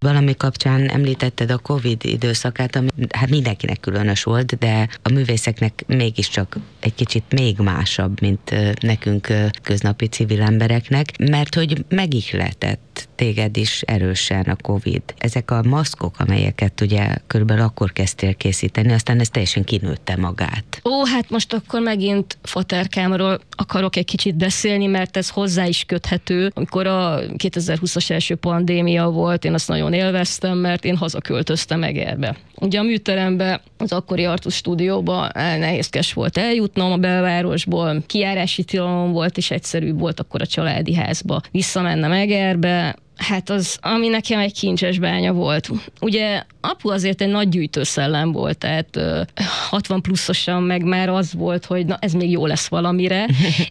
Valami kapcsán említetted a Covid időszakát, ami hát mindenkinek különös volt, de a művészeknek mégiscsak egy kicsit még másabb, mint nekünk köznapi civil embereknek, mert hogy megihletett téged is erősen a Covid. Ezek a maszkok, amelyeket ugye körülbelül akkor kezdtél készíteni, aztán ez teljesen kinőtte magát. Ó, hát most akkor megint faterkámról akarok egy kicsit beszélni, mert ez hozzá is köthető. Amikor a 2020-as első pandémia volt, én azt nagyon élveztem, mert én hazaköltöztem Egerbe. Ugye a műterembe, az akkori Artus stúdióba nehézkes volt eljutnom a belvárosból, kijárási tilalom volt, és egyszerűbb volt akkor a családi házba visszamennem Egerbe. Hát az, ami nekem egy kincses bánya volt. Ugye apu azért egy nagy gyűjtőszellem volt, tehát 60 pluszosan meg már az volt, hogy na ez még jó lesz valamire,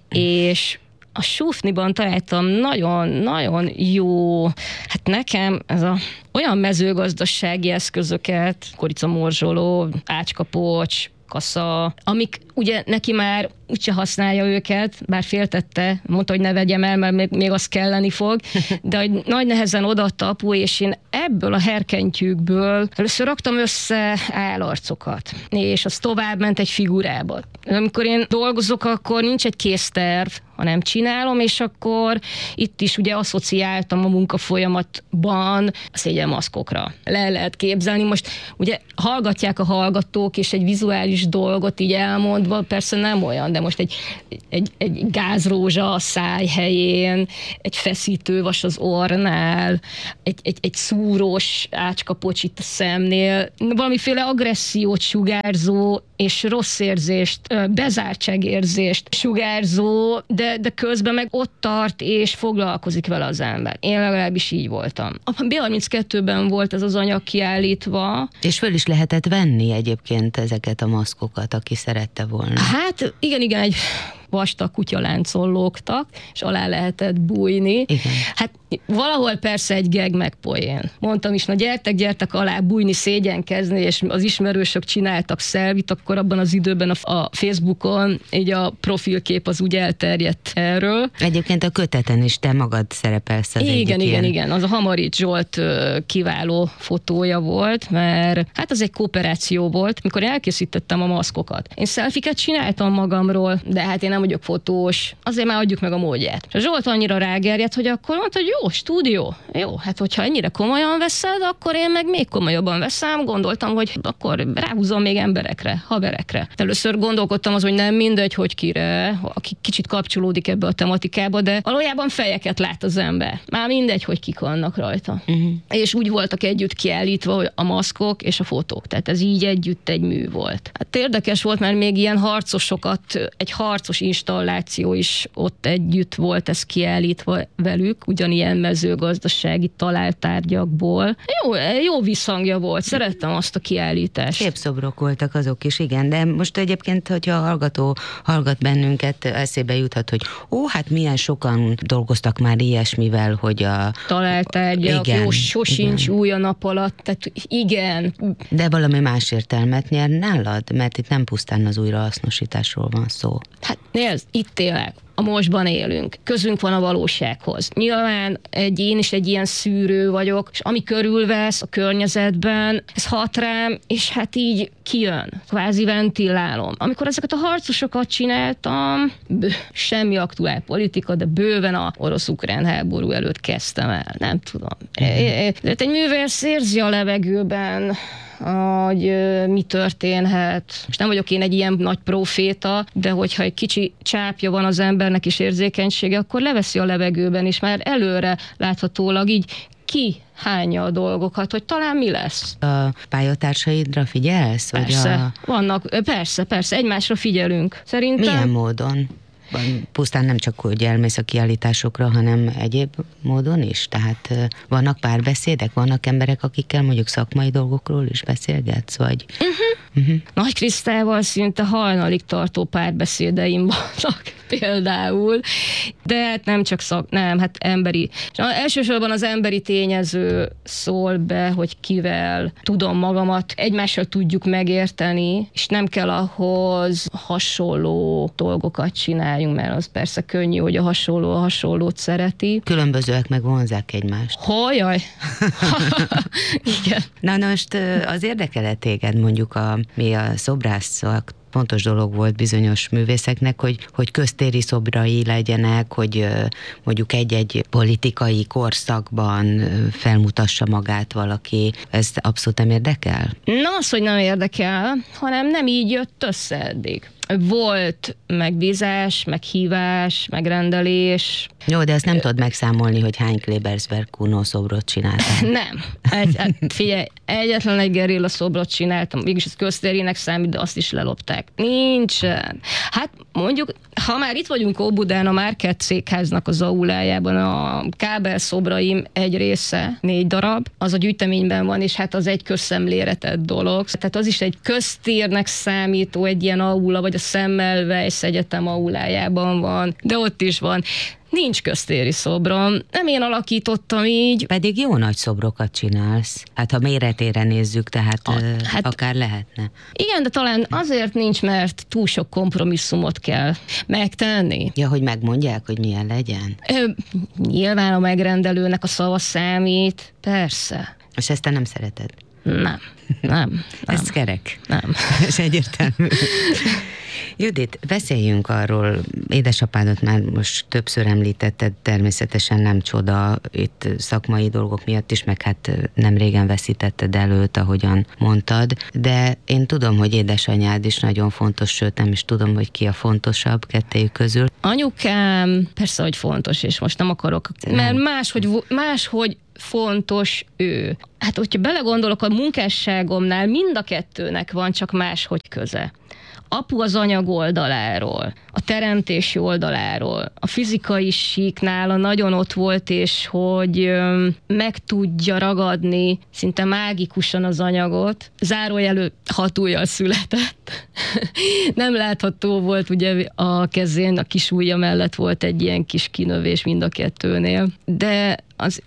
és a Sufniban találtam nagyon-nagyon jó, hát nekem ez olyan mezőgazdasági eszközöket, koricamorzsoló, ácskapocs, kasza, amik ugye neki már úgyse használja őket, bár féltette, mondta, hogy ne vegyem el, mert még az kelleni fog, de hogy nagy nehezen odaadta apu, és én ebből a herkentyűkből először raktam össze állarcokat, és az tovább ment egy figurába. Amikor én dolgozok, akkor nincs egy készterv, hanem csinálom, és akkor itt is ugye asszociáltam a munkafolyamatban a szégyenmaszkokra. Le lehet képzelni, most ugye hallgatják a hallgatók, és egy vizuális dolgot így elmondva, persze nem olyan, de most egy gázrózsa a száj helyén, egy feszítővas az orrnál, egy szúrós ácskapocs itt a szemnél, valamiféle agressziót sugárzó és rossz érzést, bezártságérzést sugárzó, de közben meg ott tart és foglalkozik vele az ember. Én legalábbis így voltam. A B32-ben volt ez az anyag kiállítva. És föl is lehetett venni egyébként ezeket a maszkokat, aki szerette volna. Hát igen, egy vastag kutyaláncon lógtak, és alá lehetett bújni. Igen. Hát valahol persze egy geg meg poén. Mondtam is, na gyertek alá bújni, szégyenkezni, és az ismerősök csináltak szelvit, akkor abban az időben a Facebookon így a profilkép az úgy elterjedt erről. Egyébként a köteten is te magad szerepelsz az Igen. Az a Hamarics Zsolt kiváló fotója volt, mert hát az egy kooperáció volt, mikor elkészítettem a maszkokat. Én szelfiket csináltam magamról, de hát én nem vagyok fotós, azért már adjuk meg a módját. És a Zsolt annyira rágerjedt, hogy akkor mondta, hogy jó, stúdió. Jó, hát hogyha ennyire komolyan veszed, akkor én meg még komolyabban veszem. Gondoltam, hogy akkor ráhúzom még emberekre, haverekre. Először gondolkodtam az, hogy nem mindegy, hogy kire, aki kicsit kapcsolódik ebbe a tematikába, de valójában fejeket lát az ember. Már mindegy, hogy kik vannak rajta. És úgy voltak együtt kiállítva a maszkok és a fotók. Tehát ez így együtt egy mű volt. Hát érdekes volt, mert még ilyen harcosokat, egy harcos installáció is ott együtt volt, ez kiállítva velük, ugyanilyen mezőgazdasági találtárgyakból. Jó visszhangja volt, szerettem azt a kiállítást. Szép szobrok voltak azok is, igen, de most egyébként, hogyha a hallgató hallgat bennünket, eszébe juthat, hogy hát milyen sokan dolgoztak már ilyesmivel, hogy a... Találtárgyak, sosincs új a nap alatt, tehát igen. De valami más értelmet nyer nálad, mert itt nem pusztán az újrahasznosításról van szó. Hát nézd, itt élek. A mostban élünk. Közünk van a valósághoz. Nyilván én is egy ilyen szűrő vagyok, és ami körülvesz a környezetben, ez hat rám, és hát így kijön. Kvázi ventilálom. Amikor ezeket a harcosokat csináltam, semmi aktuál politika, de bőven a orosz-ukrán háború előtt kezdtem el. Nem tudom. De egy művész érzi a levegőben, hogy mi történhet. És nem vagyok én egy ilyen nagy proféta, de hogyha egy kicsi csápja van az embernek is érzékenysége, akkor leveszi a levegőben, és már előre láthatólag így kihányja a dolgokat, hogy talán mi lesz. A pályatársaidra figyelsz? Persze, vannak, persze, egymásra figyelünk. Szerintem... Milyen módon? Pusztán nem csak, hogy elmész a kiállításokra, hanem egyéb módon is? Tehát vannak párbeszédek, vannak emberek, akikkel mondjuk szakmai dolgokról is beszélgetsz, vagy Nagy Krisztával szinte hajnalig tartó párbeszédeim vannak például, de hát nem csak hát emberi. És elsősorban az emberi tényező szól be, hogy kivel tudom magamat, egymással tudjuk megérteni, és nem kell ahhoz hasonló dolgokat csináljunk, mert az persze könnyű, hogy a hasonlót szereti. Különbözőek meg vonzák egymást. Jaj! Igen. Na most az érdekel téged mondjuk mi a szobrászok, fontos dolog volt bizonyos művészeknek, hogy köztéri szobrai legyenek, hogy mondjuk egy-egy politikai korszakban felmutassa magát valaki. Ez abszolút nem érdekel? Na, az, hogy nem érdekel, hanem nem így jött össze eddig. Volt megbízás, meghívás, megrendelés. Jó, de ezt nem tudod megszámolni, hogy hány Klebersberg Kuno szobrot csináltál. Nem. Figyelj, egyetlen egy gerilla szobrot csináltam, mégis ez köztérinek számít, de azt is lelopták. Nincsen. Hát mondjuk, ha már itt vagyunk Óbudán, a Márkert Székháznak az aulájában, a kábel szobraim egy része, 4 darab, az a gyűjteményben van, és hát az egy közszemlére tett dolog. Tehát az is egy köztérnek számító, egy ilyen aula, vagy a Semmelweis Egyetem aulájában van, de ott is van. Nincs köztéri szobrom, nem én alakítottam így. Pedig jó nagy szobrokat csinálsz. Hát ha méretére nézzük, tehát akár lehetne. Igen, de talán azért nincs, mert túl sok kompromisszumot kell megtenni. Ja, hogy megmondják, hogy milyen legyen? Nyilván a megrendelőnek a szava számít, persze. És ezt te nem szereted? Nem. Ez kerek. Nem. Ez egyértelmű. Judit, beszéljünk arról, édesapádat már most többször említetted, természetesen nem csoda, itt szakmai dolgok miatt is, meg hát nem régen veszítetted előtt, ahogyan mondtad, de én tudom, hogy édesanyád is nagyon fontos, sőt nem is tudom, hogy ki a fontosabb kettejük közül. Anyukám persze, hogy fontos, és most nem akarok, mert máshogy fontos ő. Hát, hogyha belegondolok, a munkásságomnál mind a kettőnek van, csak máshogy köze. Apu az anyag oldaláról, a teremtési oldaláról, a fizikai sík nála nagyon ott volt, és hogy meg tudja ragadni szinte mágikusan az anyagot. Zárójelő 6 ujjal született. Nem látható volt, ugye a kezén, a kis ujja mellett volt egy ilyen kis kinövés mind a kettőnél. De az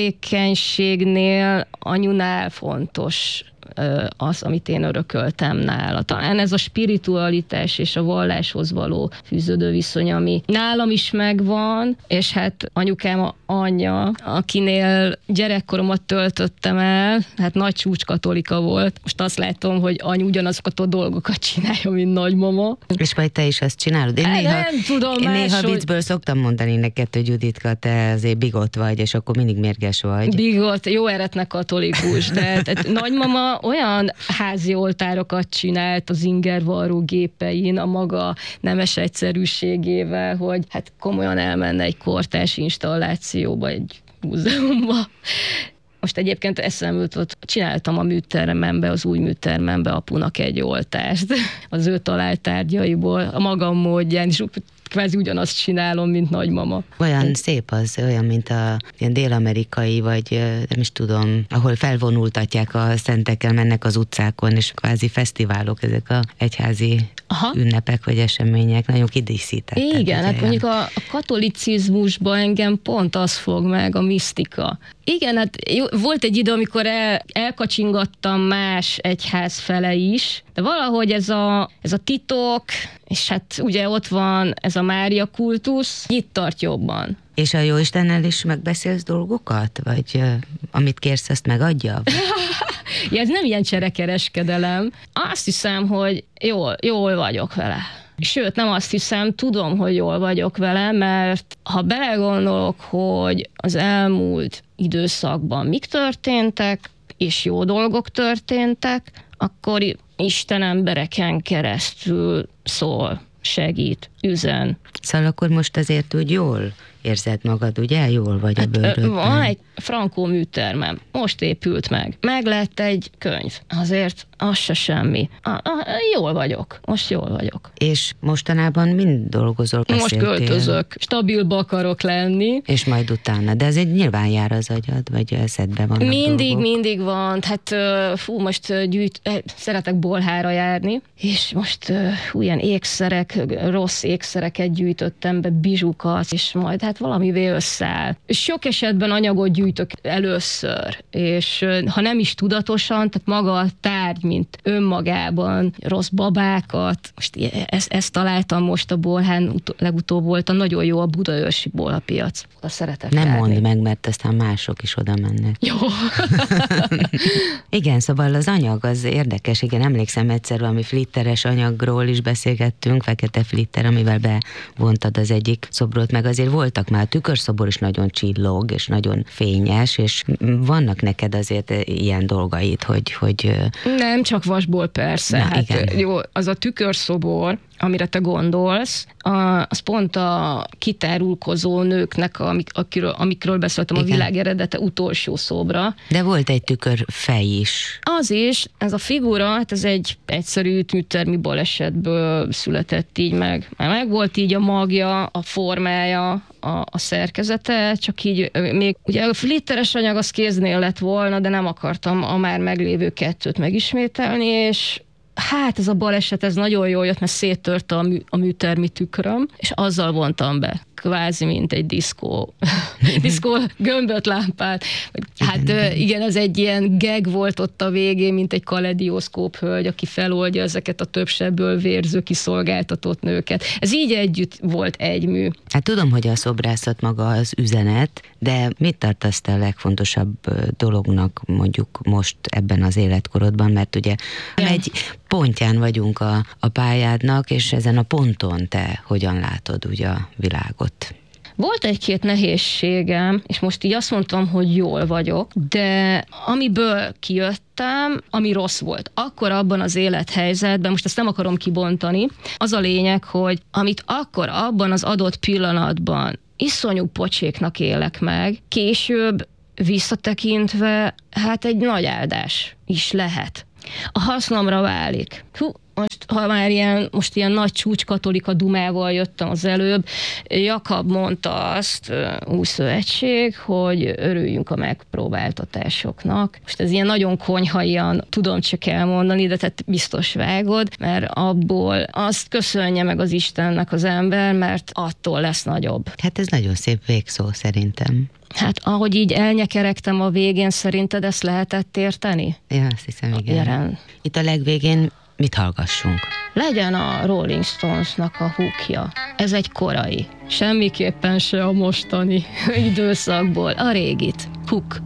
érzékenységnél anyunál fontos az, amit én örököltem nála. Talán ez a spiritualitás és a valláshoz való fűződő viszony, ami nálam is megvan, és hát anyukám anyja, akinél gyerekkoromat töltöttem el, hát nagy csúcskatolika volt. Most azt látom, hogy anyu ugyanazokat a dolgokat csinálja, mint nagymama. És majd te is ezt csinálod? Én néha viccből szoktam mondani neked, hogy Juditka, te azért bigot vagy, és akkor mindig mérges vagy. Bigot, jó eretnek katolikus, de nagymama olyan házi oltárokat csinált az ingervarró gépein, a maga nemes egyszerűségével, hogy hát komolyan elmenne egy kortárs installációba, egy múzeumba. Most egyébként eszembe jutott, csináltam a műtermembe, az új műtermembe apunak egy oltást, az ő talált tárgyaiból, a magam módján, és kvázi ugyanazt csinálom, mint nagymama. Olyan szép az, olyan, mint a ilyen dél-amerikai, vagy nem is tudom, ahol felvonultatják a szentekkel, mennek az utcákon, és kvázi fesztiválok, ezek a egyházi ünnepek vagy események, nagyon kidíszítettek. Igen, hát mondjuk a katolicizmusban engem pont az fog meg, a misztika. Igen, hát volt egy idő, amikor elkacsingattam más egyház fele is, de valahogy ez a titok, és hát ugye ott van ez a Mária kultusz, itt tart jobban. És a Jóistennel is megbeszélsz dolgokat? Vagy amit kérsz, ezt megadja? Ja, ez nem ilyen cserekereskedelem. Azt hiszem, hogy jól vagyok vele. Sőt, nem azt hiszem, tudom, hogy jól vagyok vele, mert ha belegondolok, hogy az elmúlt időszakban mik történtek, és jó dolgok történtek, akkor Isten embereken keresztül szól, segít, üzen. Szóval akkor most azért úgy jól érzed magad, ugye? Jól vagy a bőrödben. Van egy frankó műtermem, most épült meg. Meg lett egy könyv. Azért az se semmi. Jól vagyok. Most jól vagyok. És mostanában mind dolgozol? Most költözök. Stabilba akarok lenni. És majd utána. De ez egy nyilván jár az agyad, vagy eszedben vannak dolgok? Mindig van. Hát most szeretek bolhára járni, és most ilyen ékszerek, rossz ékszereket gyűjtöttem be, bizsukat, és majd hát valamivé összeáll. Sok esetben anyagot gyűjtök először, és ha nem is tudatosan, tehát maga a tárgy, mint önmagában, rossz babákat, most ezt találtam most a bolhán, legutóbb voltam, nagyon jó a budaörsi bolhapiac. Oda szeretek Nem járni. mondd meg, mert aztán mások is oda mennek. Jó. Igen, szóval az anyag az érdekes, igen, emlékszem egyszer valami flitteres anyagról is beszélgettünk, fekete flitter, amivel bevontad az egyik szobrot, meg azért voltak már, a tükörszobor is nagyon csillog, és nagyon fényes, és vannak neked azért ilyen dolgaid, hogy... Nem csak vasból, persze. Na, hát igen. jó, az a tükörszobor, amire te gondolsz, az pont a kitárulkozó nőknek, amikről beszéltem, Igen. a világ eredete utolsó szobra. De volt egy tükörfej is. Az is, ez a figura, hát ez egy egyszerű műtermi balesetből született így meg volt így a magja, a formája, a szerkezete, csak így még, ugye a flitteres anyag az kéznél lett volna, de nem akartam a már meglévő kettőt megismételni, és hát ez a baleset, ez nagyon jól jött, mert széttört a műtermi tükröm, és azzal vontam be, kvázi mint egy diszkó gömböt lámpát. Hát igen, ez egy ilyen gag volt ott a végén, mint egy kaledioszkóp hölgy, aki feloldja ezeket a több sebből vérző kiszolgáltatott nőket. Ez így együtt volt egy mű. Hát tudom, hogy a szobrászat maga az üzenet, de mit tartasz te a legfontosabb dolognak mondjuk most ebben az életkorodban, mert ugye egy pontján vagyunk a pályádnak, és ezen a ponton te hogyan látod ugye a világot? Volt egy-két nehézségem, és most így azt mondtam, hogy jól vagyok, de amiből kijöttem, ami rossz volt, akkor abban az élethelyzetben, most ezt nem akarom kibontani, az a lényeg, hogy amit akkor abban az adott pillanatban iszonyú pocséknak élek meg, később visszatekintve, hát egy nagy áldás is lehet. A hasznomra válik. Most, ha már most ilyen nagy csúcskatolika dumával jöttem az előbb, Jakab mondta azt, új szövetség, hogy örüljünk a megpróbáltatásoknak. Most ez ilyen nagyon konyhaian tudom csak elmondani, de tehát biztos vágod, mert abból azt köszönje meg az Istennek az ember, mert attól lesz nagyobb. Hát ez nagyon szép végszó szerintem. Hát ahogy így elnyekeregtem a végén, szerinted ezt lehetett érteni? Ja, azt hiszem, igen. Jelen. Itt a legvégén mit hallgassunk? Legyen a Rolling Stonesnak a Hookja. Ez egy korai. Semmiképpen se a mostani időszakból. A régit. Hook.